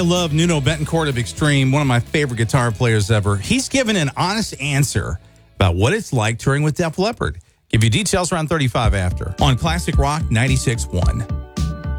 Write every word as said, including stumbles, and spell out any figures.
I love Nuno Betancourt of Extreme, one of my favorite guitar players ever. He's given an honest answer about what it's like touring with Def Leppard. Give you details around thirty-five after on Classic Rock ninety-six point one.